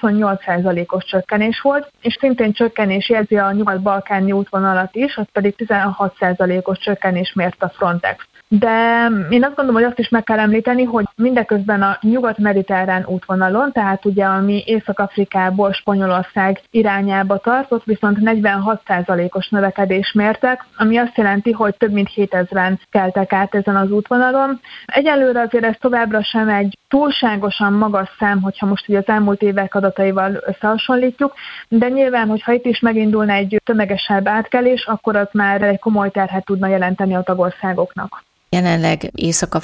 28%-os csökkenés volt, és szintén csökkenés jelzi a nyugat-balkáni útvonalat is, az pedig 16%-os csökkenés mért a Frontex. De én azt gondolom, hogy azt is meg kell említeni, hogy mindeközben a nyugat-mediterrán útvonalon, tehát ugye ami Észak-Afrikából Spanyolország irányába tartott, viszont 46%-os növekedés mértek, ami azt jelenti, hogy több mint 7000-en keltek át ezen az útvonalon. Egyelőre azért ez továbbra sem egy túlságosan magas szám, hogyha most ugye az elmúlt évek adataival összehasonlítjuk, de nyilván, hogyha itt is megindulna egy tömegesebb átkelés, akkor az már egy komoly terhet tudna jelenteni a tagországoknak. Jelenleg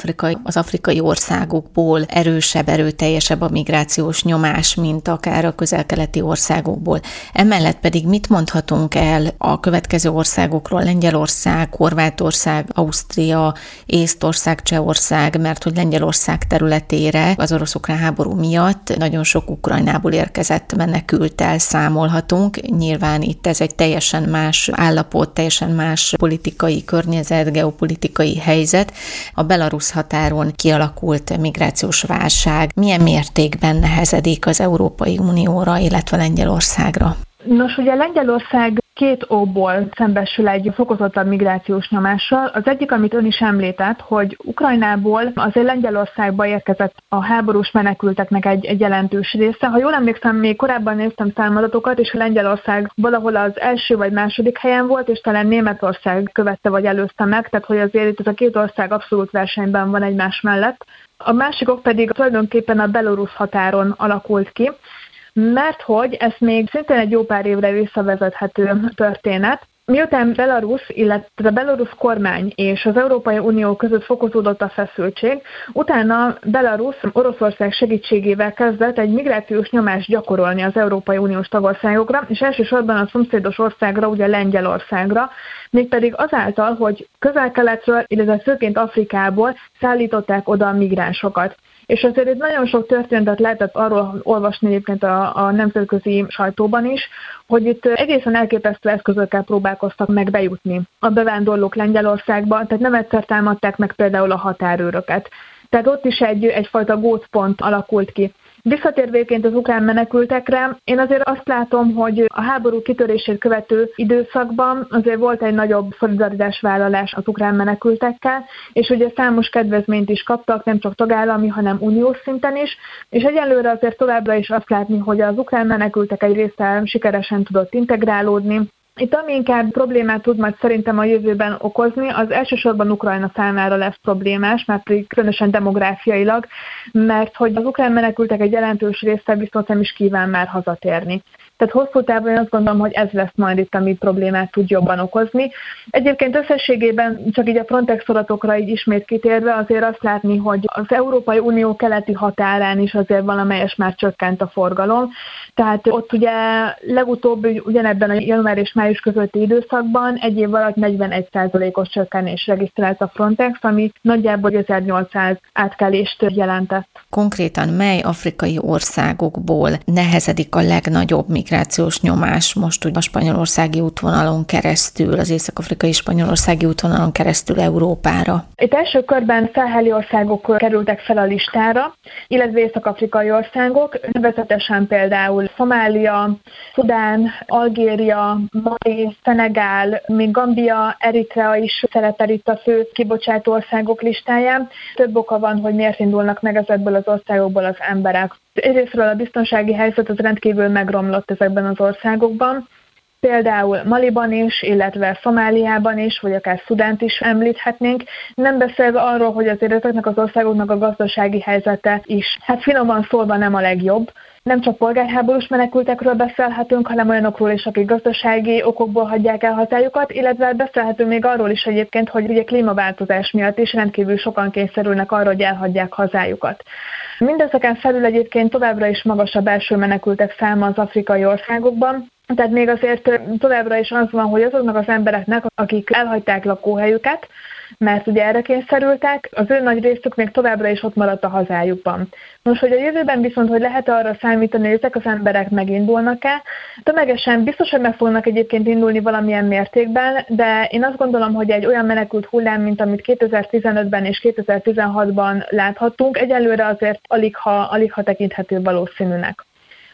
az afrikai országokból erőteljesebb a migrációs nyomás, mint akár a közel-keleti országokból. Emellett pedig mit mondhatunk el a következő országokról? Lengyelország, Horvátország, Ausztria, Észtország, Csehország, mert hogy Lengyelország területére az orosz-ukrán háború miatt nagyon sok Ukrajnából érkezett menekülttel számolhatunk. Nyilván itt ez egy teljesen más állapot, teljesen más politikai környezet, geopolitikai helyzet. A belarusz határon kialakult migrációs válság milyen mértékben nehezedik az Európai Unióra, illetve Lengyelországra? Nos, ugye Lengyelország két okból szembesül egy fokozottabb migrációs nyomással. Az egyik, amit ön is említett, hogy Ukrajnából azért Lengyelországba érkezett a háborús menekülteknek egy jelentős része. Ha jól emlékszem, még korábban néztem számadatokat, és Lengyelország valahol az első vagy második helyen volt, és talán Németország követte vagy előzte meg, tehát hogy azért itt ez a két ország abszolút versenyben van egymás mellett. A másik ok pedig tulajdonképpen a belorusz határon alakult ki, mert hogy ez még szintén egy jó pár évre visszavezethető történet. Miután Belarus, illetve a belorusz kormány és az Európai Unió között fokozódott a feszültség, utána Belarus Oroszország segítségével kezdett egy migrációs nyomást gyakorolni az Európai Uniós tagországokra, és elsősorban a szomszédos országra, ugye Lengyelországra, mégpedig azáltal, hogy közel-keletről, illetve főként Afrikából szállították oda a migránsokat. És azért itt nagyon sok történetet lehetett arról olvasni egyébként a nemzetközi sajtóban is, hogy itt egészen elképesztő eszközökkel próbálkoztak meg bejutni a bevándorlók Lengyelországba, tehát nem egyszer támadták meg például a határőröket. Tehát ott is egyfajta gócpont alakult ki. Visszatérvéként az ukrán menekültekre, én azért azt látom, hogy a háború kitörését követő időszakban azért volt egy nagyobb szolidaritásvállalás az ukrán menekültekkel, és ugye számos kedvezményt is kaptak, nem csak tagállami, hanem uniós szinten is, és egyelőre azért továbbra is azt látni, hogy az ukrán menekültek egy része sikeresen tudott integrálódni. Itt ami inkább problémát tud majd szerintem a jövőben okozni, az elsősorban Ukrajna számára lesz problémás, mert pedig különösen demográfiailag, mert hogy az ukrán menekültek egy jelentős része viszont nem is kíván már hazatérni. Tehát hosszú távon én azt gondolom, hogy ez lesz majd itt, ami problémát tud jobban okozni. Egyébként összességében csak így a Frontex adatokra így ismét kitérve azért azt látni, hogy az Európai Unió keleti határán is azért valamelyes már csökkent a forgalom. Tehát ott ugye legutóbb ugyanebben a január és május közötti időszakban egy év alatt 41%-os csökkenés regisztrált a Frontex, ami nagyjából 1800 átkelést jelentett. Konkrétan mely afrikai országokból nehezedik a legnagyobb migrációs nyomás most ugye a spanyolországi útvonalon keresztül, az észak-afrikai spanyolországi útvonalon keresztül Európára? Itt első körben száheli országok kerültek fel a listára, illetve észak-afrikai országok, nevezetesen például Szomália, Szudán, Algéria, Mali, Szenegál, még Gambia, Eritrea is szerepel itt a fő kibocsátó országok listáján. Több oka van, hogy miért indulnak meg ezekből az országokból az emberek. Egyrészről a biztonsági helyzet az rendkívül megromlott ezekben az országokban. Például Maliban is, illetve Szomáliában is, vagy akár Szudánt is említhetnénk, nem beszélve arról, hogy azért ezeknek az országoknak a gazdasági helyzete is, hát finoman szólva nem a legjobb. Nem csak polgárháborús menekültekről beszélhetünk, hanem olyanokról is, akik gazdasági okokból hagyják el hazájukat, illetve beszélhetünk még arról is egyébként, hogy ugye klímaváltozás miatt is rendkívül sokan kényszerülnek arra, hogy elhagyják hazájukat. Mindezeken felül egyébként továbbra is magas a belső menekültek száma az afrikai országokban, tehát még azért továbbra is az van, hogy azoknak az embereknek, akik elhagyták lakóhelyüket, mert ugye erre kényszerültek, az ő nagy részük még továbbra is ott maradt a hazájukban. Most, hogy a jövőben viszont, hogy lehet arra számítani, hogy ezek az emberek megindulnak-e, tömegesen biztos, hogy meg fognak egyébként indulni valamilyen mértékben, de én azt gondolom, hogy egy olyan menekült hullám, mint amit 2015-ben és 2016-ban láthattunk, egyelőre azért alig ha tekinthető valószínűnek.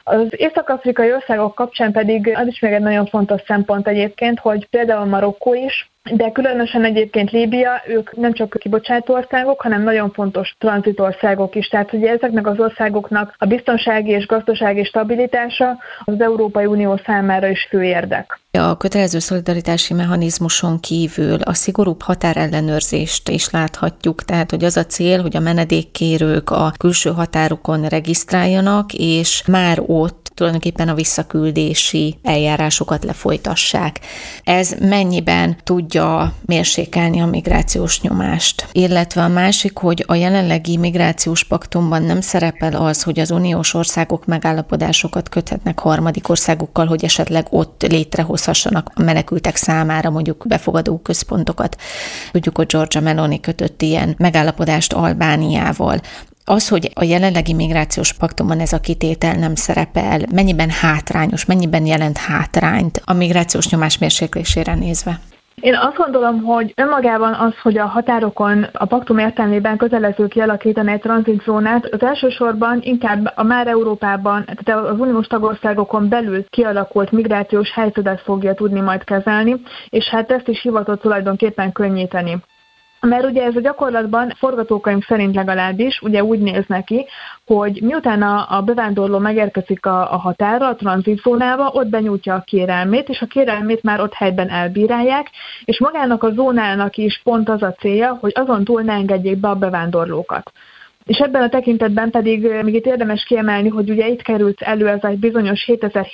Az észak-afrikai országok kapcsán pedig az is még egy nagyon fontos szempont egyébként, hogy például Marokkó is, de különösen egyébként Líbia, ők nem csak kibocsátó országok, hanem nagyon fontos tranzitországok is. Tehát ugye ezeknek az országoknak a biztonsági és gazdasági stabilitása az Európai Unió számára is fő érdek. A kötelező szolidaritási mechanizmuson kívül a szigorúbb határellenőrzést is láthatjuk, tehát hogy az a cél, hogy a menedékkérők a külső határokon regisztráljanak, és már ott tulajdonképpen a visszaküldési eljárásokat lefolytassák. Ez mennyiben tudja mérsékelni a migrációs nyomást? Illetve a másik, hogy a jelenlegi migrációs paktumban nem szerepel az, hogy az uniós országok megállapodásokat köthetnek harmadik országokkal, hogy esetleg ott létrehozhassanak a menekültek számára mondjuk befogadó központokat. Tudjuk, hogy Giorgia Meloni kötött ilyen megállapodást Albániával. Az, hogy a jelenlegi migrációs paktumban ez a kitétel nem szerepel, mennyiben hátrányos, mennyiben jelent hátrányt a migrációs nyomás mérséklésére nézve? Én azt gondolom, hogy önmagában az, hogy a határokon a paktum értelmében kötelező kialakítani egy tranzitzónát, az elsősorban inkább a már Európában, tehát az uniós tagországokon belül kialakult migrációs helyzetet fogja tudni majd kezelni, és hát ezt is hivatott tulajdonképpen könnyíteni. Mert ugye ez a gyakorlatban forgatókönyv szerint legalábbis ugye úgy néz neki, hogy miután a bevándorló megérkezik a határra, a tranzitzónába, ott benyújtja a kérelmét, és a kérelmét már ott helyben elbírálják, és magának a zónának is pont az a célja, hogy azon túl ne engedjék be a bevándorlókat. És ebben a tekintetben pedig még itt érdemes kiemelni, hogy ugye itt került elő ez egy bizonyos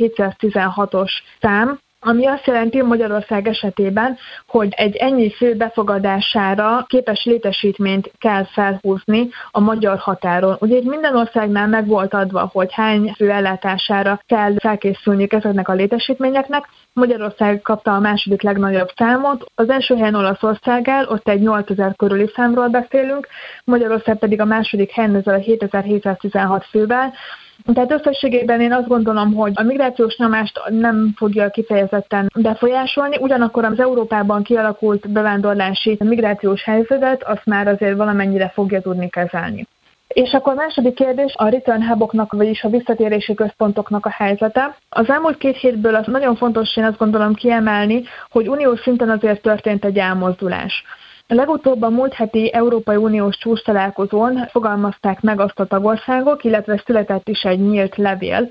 7716-os szám, ami azt jelenti Magyarország esetében, hogy egy ennyi fő befogadására képes létesítményt kell felhúzni a magyar határon. Ugye itt minden országnál meg volt adva, hogy hány fő ellátására kell felkészülniük ezeknek a létesítményeknek. Magyarország kapta a második legnagyobb számot, az első helyen Olaszország áll, ott egy 8000 körüli számról beszélünk, Magyarország pedig a második helyen ezzel a 7716 fővel. Tehát összességében én azt gondolom, hogy a migrációs nyomást nem fogja kifejezetten befolyásolni, ugyanakkor az Európában kialakult bevándorlási migrációs helyzetet azt már azért valamennyire fogja tudni kezelni. És akkor második kérdés, a return huboknak, vagyis a visszatérési központoknak a helyzete. Az elmúlt 2 hétből az nagyon fontos, én azt gondolom kiemelni, hogy uniós szinten azért történt egy elmozdulás. Legutóbb a múlt heti Európai Uniós csúcstalálkozón fogalmazták meg azt a tagországok, illetve született is egy nyílt levél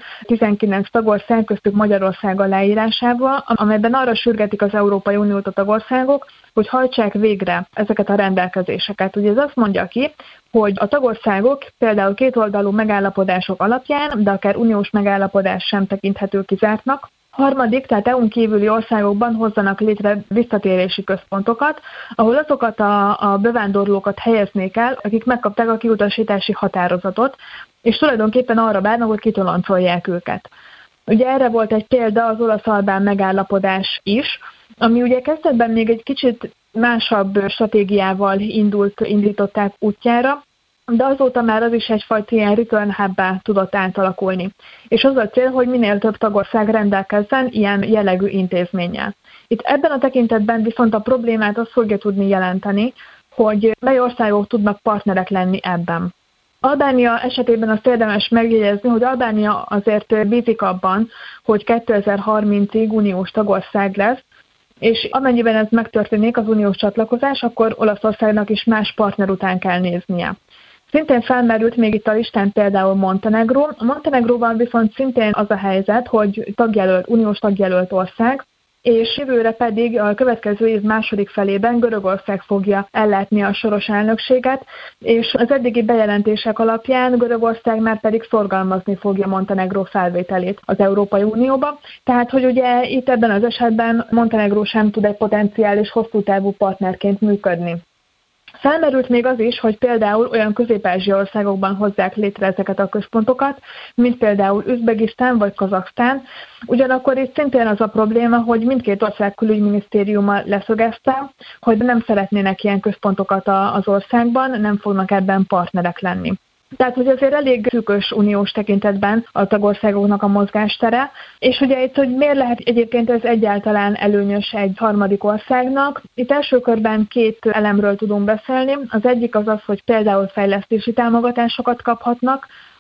19 tagország, köztük Magyarország aláírásával, amelyben arra sürgetik az Európai Uniót a tagországok, hogy hajtsák végre ezeket a rendelkezéseket. Ugye ez azt mondja ki, hogy a tagországok például kétoldalú megállapodások alapján, de akár uniós megállapodás sem tekinthető kizártnak, harmadik, tehát EU-n kívüli országokban hozzanak létre visszatérési központokat, ahol azokat a bevándorlókat helyeznék el, akik megkapták a kiutasítási határozatot, és tulajdonképpen arra várnak, hogy kitoloncolják őket. Ugye erre volt egy példa az olasz-albán megállapodás is, ami ugye kezdetben még egy kicsit másabb stratégiával indították útjára, de azóta már az is egyfajta ilyen return hubbá tudott átalakulni. És az a cél, hogy minél több tagország rendelkezzen ilyen jellegű intézménnyel. Itt ebben a tekintetben viszont a problémát azt fogja tudni jelenteni, hogy mely országok tudnak partnerek lenni ebben. Albánia esetében azt érdemes megjegyezni, hogy Albánia azért bízik abban, hogy 2030-ig uniós tagország lesz, és amennyiben ez megtörténik, az uniós csatlakozás, akkor Olaszországnak is más partner után kell néznie. Szintén felmerült még itt a listán például Montenegró. A Montenegróban viszont szintén az a helyzet, hogy uniós tagjelölt ország, és jövőre pedig a következő év második felében Görögország fogja ellátni a soros elnökséget, és az eddigi bejelentések alapján Görögország már pedig szorgalmazni fogja Montenegró felvételét az Európai Unióba. Tehát, hogy ugye itt ebben az esetben Montenegró sem tud egy potenciális hosszú távú partnerként működni. Felmerült még az is, hogy például olyan közép-ázsiai országokban hozzák létre ezeket a központokat, mint például Üzbegisztán vagy Kazaksztán. Ugyanakkor itt szintén az a probléma, hogy mindkét ország külügyminisztériuma leszögezte, hogy nem szeretnének ilyen központokat az országban, nem fognak ebben partnerek lenni. Tehát, hogy azért elég szűkös uniós tekintetben a tagországoknak a mozgástere, és ugye itt, hogy miért lehet egyébként ez egyáltalán előnyös egy harmadik országnak. Itt első körben 2 elemről tudunk beszélni. Az egyik az az, hogy például fejlesztési támogatásokat kaphatnak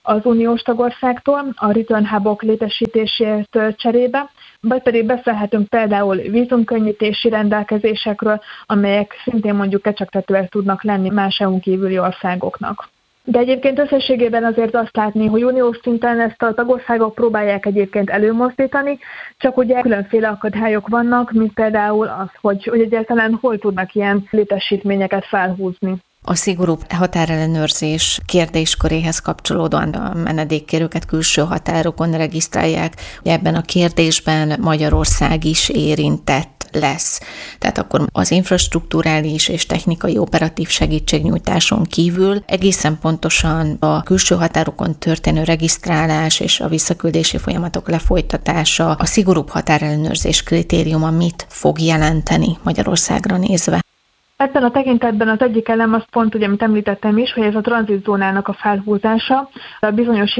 az uniós tagországtól a return hubok létesítésért cserébe, vagy pedig beszélhetünk például vízumkönnyítési rendelkezésekről, amelyek szintén mondjuk kecsegtetőek tudnak lenni más EU-n kívüli országoknak. De egyébként összességében azért azt látni, hogy uniós szinten ezt a tagországok próbálják egyébként előmozdítani, csak ugye különféle akadályok vannak, mint például az, hogy egyáltalán hol tudnak ilyen létesítményeket felhúzni. A szigorúbb határellenőrzés kérdésköréhez kapcsolódóan a menedékkérőket külső határokon regisztrálják. Ebben a kérdésben Magyarország is érintett lesz. Tehát akkor az infrastrukturális és technikai operatív segítségnyújtáson kívül egészen pontosan a külső határokon történő regisztrálás és a visszaküldési folyamatok lefolytatása, a szigorúbb határellenőrzés kritériuma mit fog jelenteni Magyarországra nézve? Ebben a tekintetben az egyik elem az pont, ugye, amit említettem is, hogy ez a tranzitzónának a felhúzása, a bizonyos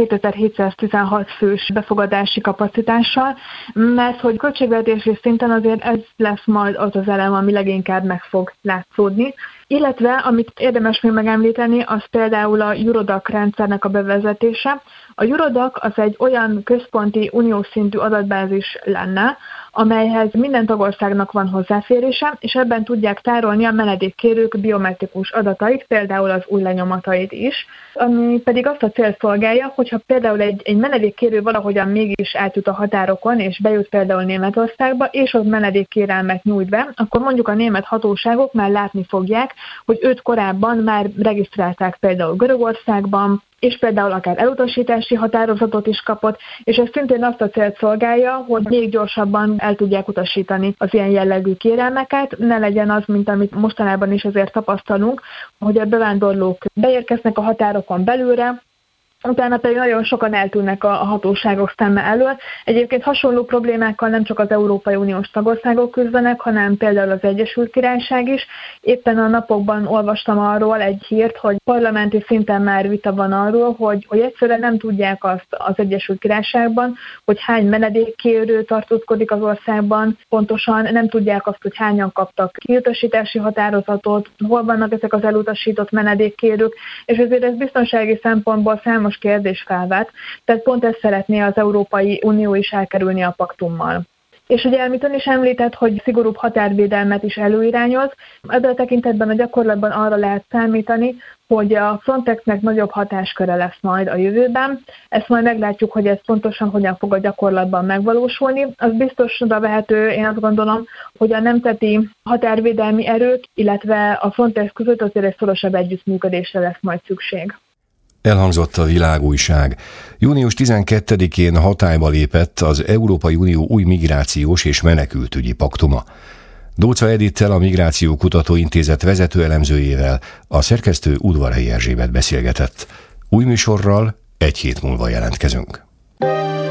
7716 fős befogadási kapacitással, mert hogy költségvetési szinten azért ez lesz majd az az elem, ami leginkább meg fog látszódni. Illetve, amit érdemes még megemlíteni, az például a Eurodac rendszernek a bevezetése. A Eurodac az egy olyan központi uniós szintű adatbázis lenne, amelyhez minden tagországnak van hozzáférése, és ebben tudják tárolni a menedékkérők biometrikus adatait, például az új lenyomatait is, ami pedig azt a célt szolgálja, hogyha például egy menedékkérő valahogyan mégis átjut a határokon, és bejut például Németországba, és ott menedékkérelmet nyújt be, akkor mondjuk a német hatóságok már látni fogják, hogy őt korábban már regisztrálták például Görögországban, és például akár elutasítási határozatot is kapott, és ez szintén azt a célt szolgálja, hogy még gyorsabban el tudják utasítani az ilyen jellegű kérelmeket, ne legyen az, mint amit mostanában is azért tapasztalunk, hogy a bevándorlók beérkeznek a határokon belülre, utána pedig nagyon sokan eltűnnek a hatóságok szeme elől. Egyébként hasonló problémákkal nem csak az Európai Uniós tagországok küzdenek, hanem például az Egyesült Királyság is. Éppen a napokban olvastam arról egy hírt, hogy parlamenti szinten már vita van arról, hogy egyszerűen nem tudják azt az Egyesült Királyságban, hogy hány menedékkérő tartózkodik az országban, pontosan nem tudják azt, hogy hányan kaptak kiutasítási határozatot, hol vannak ezek az elutasított menedékkérők, és ezért ez biztonsági szempontból számos kérdés felvet, tehát pont ezt szeretné az Európai Unió is elkerülni a paktummal. És ugye, amit ön is említett, hogy szigorúbb határvédelmet is előirányoz, ebben a tekintetben a gyakorlatban arra lehet számítani, hogy a Frontexnek nagyobb hatásköre lesz majd a jövőben. Ezt majd meglátjuk, hogy ez pontosan hogyan fog a gyakorlatban megvalósulni. Az biztosra vehető, én azt gondolom, hogy a nemzeti határvédelmi erők, illetve a Frontex között azért egy szorosabb együttműködésre lesz majd szükség. Elhangzott a Világújság. Június 12-én hatályba lépett az Európai Unió új migrációs és menekültügyi paktuma. Dócza Edittel, a Migráció Kutatóintézet vezető elemzőjével a szerkesztő Udvarhelyi Erzsébet beszélgetett. Új műsorral egy hét múlva jelentkezünk.